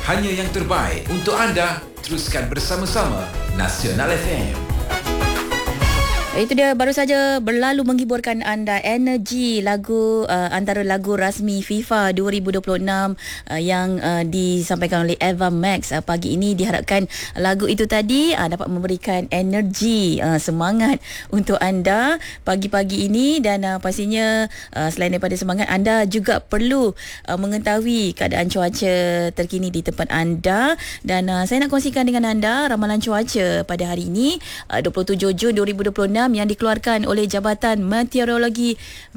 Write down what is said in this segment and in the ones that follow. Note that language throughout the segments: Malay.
hanya yang terbaik untuk anda. Teruskan bersama-sama Nasional FM. Itu dia baru saja berlalu menghiburkan anda Energy, lagu antara lagu rasmi FIFA 2026 yang disampaikan oleh Eva Max pagi ini. Diharapkan lagu itu tadi dapat memberikan energi, semangat untuk anda pagi-pagi ini, dan pastinya selain daripada semangat, anda juga perlu mengetahui keadaan cuaca terkini di tempat anda. Dan saya nak kongsikan dengan anda ramalan cuaca pada hari ini 27 Jun 2026 yang dikeluarkan oleh Jabatan Meteorologi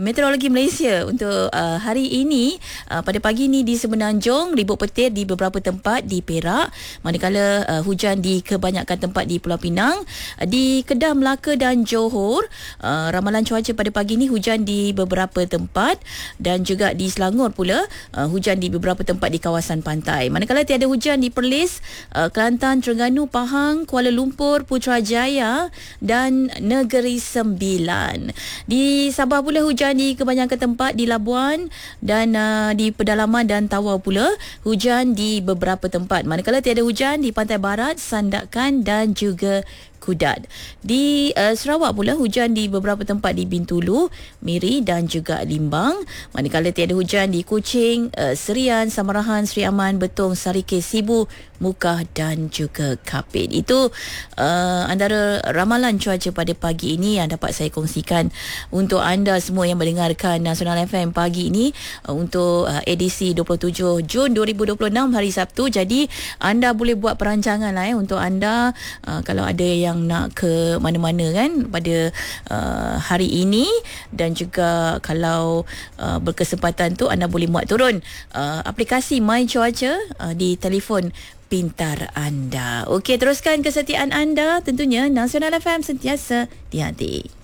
Malaysia untuk hari ini. Pada pagi ini di Semenanjung, ribut petir di beberapa tempat di Perak, manakala hujan di kebanyakan tempat di Pulau Pinang. Di Kedah, Melaka dan Johor, ramalan cuaca pada pagi ini hujan di beberapa tempat, dan juga di Selangor pula hujan di beberapa tempat di kawasan pantai. Manakala tiada hujan di Perlis, Kelantan, Terengganu, Pahang, Kuala Lumpur, Putrajaya dan Negeri Sembilan. Di Sabah pula hujan di kebanyakan tempat di Labuan, dan di pedalaman dan Tawau pula hujan di beberapa tempat. Manakala tiada hujan di Pantai Barat, Sandakan dan juga Kudat. Di Sarawak pula hujan di beberapa tempat di Bintulu, Miri dan juga Limbang. Manakala tiada hujan di Kuching, Serian, Samarahan, Seri Aman, Betong, Sarikis, Sibu, Mukah dan juga Kapit. Itu antara ramalan cuaca pada pagi ini yang dapat saya kongsikan untuk anda semua yang mendengarkan Nasional FM pagi ini untuk edisi 27 Jun 2026 hari Sabtu. Jadi anda boleh buat perancangan lah untuk anda kalau ada yang nak ke mana-mana kan pada hari ini, dan juga kalau berkesempatan tu anda boleh muat turun aplikasi My Cuaca di telefon pintar anda. Okey, teruskan kesetiaan anda tentunya. Nasional FM sentiasa di hati.